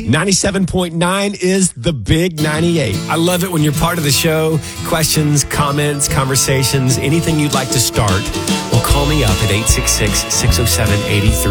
97.9 is the Big 98. I love it when you're part of the show. Questions, comments, conversations, anything you'd like to start. Well, call me up at 866-607-83.